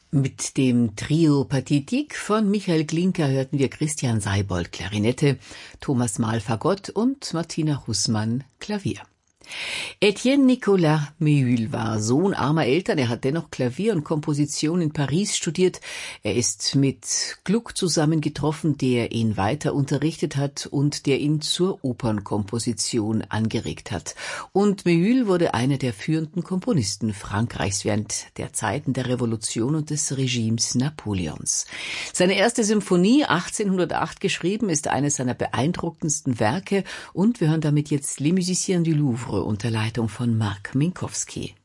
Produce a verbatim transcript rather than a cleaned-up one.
Mit dem Trio Pathétique von Michael Glinka hörten wir Christian Seibold Klarinette, Thomas Mahl Fagott und Martina Hussmann Klavier. Etienne Nicolas Méhul war Sohn armer Eltern. Er hat dennoch Klavier und Komposition in Paris studiert. Er ist mit Gluck zusammengetroffen, der ihn weiter unterrichtet hat und der ihn zur Opernkomposition angeregt hat. Und Méhul wurde einer der führenden Komponisten Frankreichs während der Zeiten der Revolution und des Regimes Napoleons. Seine erste Symphonie, achtzehnhundertacht geschrieben, ist eines seiner beeindruckendsten Werke und wir hören damit jetzt Les Musiciens du Louvre unter Leitung von Marc Minkowski.